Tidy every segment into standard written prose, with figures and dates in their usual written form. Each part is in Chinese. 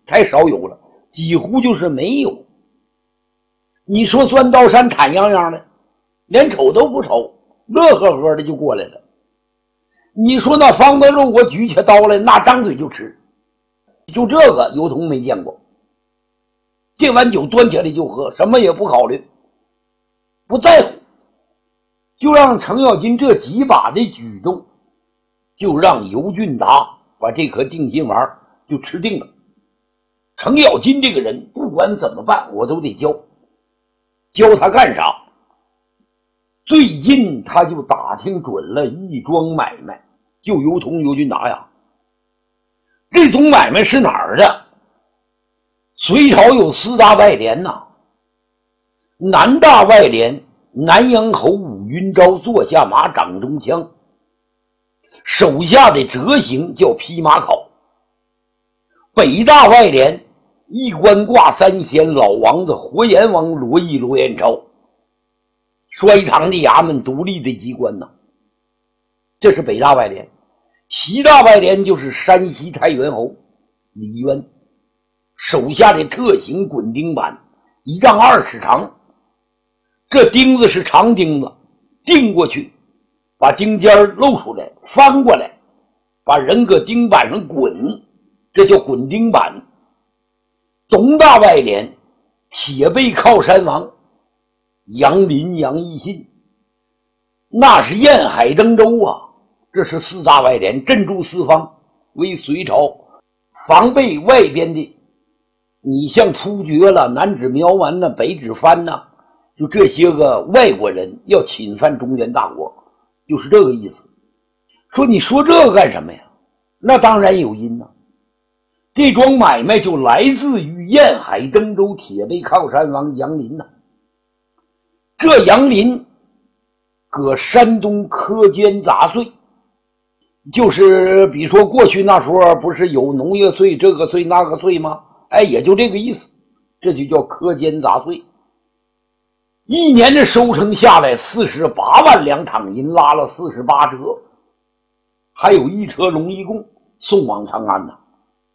才少有了，几乎就是没有。你说钻刀山坦洋洋的，连瞅都不瞅，乐呵呵的就过来了。你说那方德肉，我举起刀来，那张嘴就吃。就这个尤通没见过。这碗酒端起来就喝，什么也不考虑，不在乎。就让程咬金这几把的举动，就让尤俊达把这颗定心丸就吃定了。程咬金这个人不管怎么办我都得教他干啥。最近他就打听准了一桩买卖，就尤通尤俊达呀。这种买卖是哪儿的？隋朝有4大外联呐，南大外联南阳侯武云昭坐下马掌中枪，手下的折刑叫披马考。北大外联一官挂3仙老王子活阎王罗延超，衰唐的衙门独立的机关呐，这是北大外联。西大外联就是山西太原侯李渊，手下的特刑滚钉板1丈2尺长，这钉子是长钉子，钉过去把钉尖露出来，翻过来把人搁钉板上滚，这叫滚钉板。东大外联铁背靠山王杨林杨义信，那是沿海登州啊。这是4大外联，镇住四方，为隋朝防备外边的，你像突厥了、南指苗蛮了、北指番呐，就这些个外国人要侵犯中原大国，就是这个意思。说你说这个干什么呀？那当然有因呐。这桩买卖就来自于沿海登州铁背靠山王杨林呐。这杨林搁山东苛捐杂税，就是比如说过去那时候不是有农业税这个税那个税吗？也就这个意思，这就叫苛捐杂税。一年的收成下来48万两躺银，拉了48折，还有1车龙一贡送往长安呢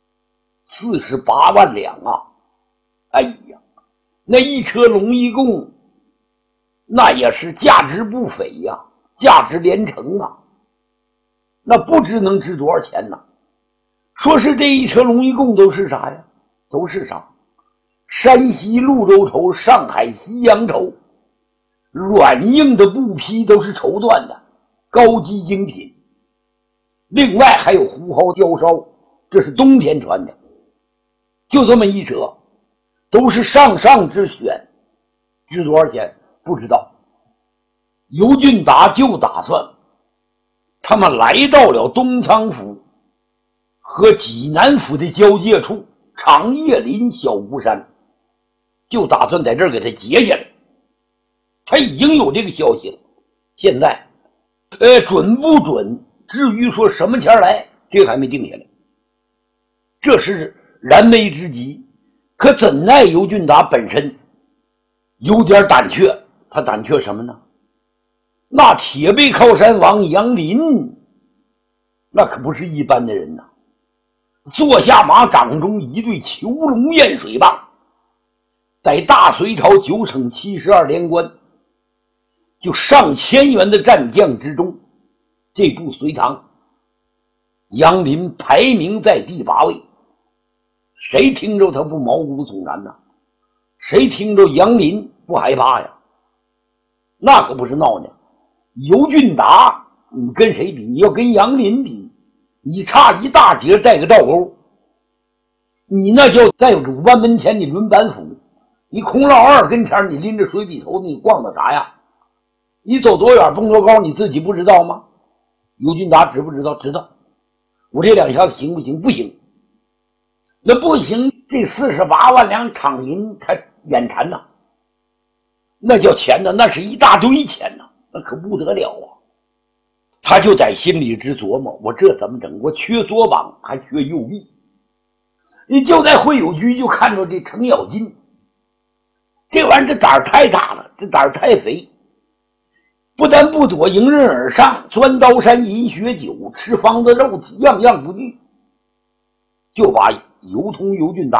，48万两啊！哎呀，那1车龙一贡那也是价值不菲呀，价值连城啊，那不知能值多少钱呢。说是这1车龙一贡都是啥呀？都是啥？山西潞州绸，上海西洋绸，软硬的布匹都是绸缎的高级精品。另外还有胡蒿焦烧，这是冬天穿的。就这么1车，都是上之选，值多少钱不知道。尤俊达就打算他们来到了东仓府和济南府的交界处长叶林小孤山，就打算在这儿给他截下来。他已经有这个消息了，现在准不准至于说什么钱来，这还没定下来，这是燃眉之急。可怎奈尤俊达本身有点胆怯，他胆怯什么呢？那铁背靠山王杨林那可不是一般的人呐，坐下马掌中一对囚龙验水棒，在大隋朝9省72连关就上千员的战将之中，这部隋唐杨林排名在第8位。谁听着他不毛骨悚然呢？谁听着杨林不害怕呀？那可不是闹呢。尤俊达你跟谁比？你要跟杨林比，你差一大截带个倒钩，你那叫在鲁班门前你抡板斧，你孔老二跟前你拎着水笔头你逛到啥呀？你走多远蹦多高你自己不知道吗？尤俊达知不知道？知道。我这2下子行不行？不行。那不行，这48万两躺银他眼馋呐，那叫钱呐，那是一大堆钱呐，那可不得了啊。他就在心里直琢磨，我这怎么整？我缺左膀还缺右臂。你就在会友居就看着这程咬金，这玩意儿这胆儿太大了，这胆儿太肥，不但不躲，迎刃而上，钻刀山饮血酒，吃方子肉，样样不惧，就把尤通尤俊达